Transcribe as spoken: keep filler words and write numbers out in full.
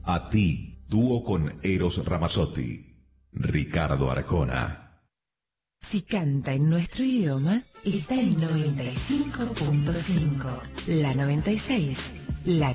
A ti, dúo con Eros Ramazzotti. Ricardo Arjona. Si canta en nuestro idioma, está en noventa y cinco punto cinco. La noventa y seis, la